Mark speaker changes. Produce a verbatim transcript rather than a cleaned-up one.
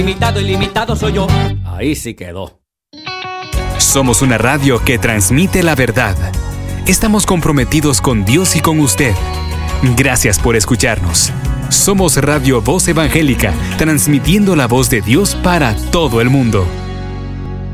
Speaker 1: Ilimitado, ilimitado soy yo. Ahí sí quedó.
Speaker 2: Somos una radio que transmite la verdad. Estamos comprometidos con Dios y con usted. Gracias por escucharnos. Somos Radio Voz Evangélica, transmitiendo la voz de Dios para todo el mundo.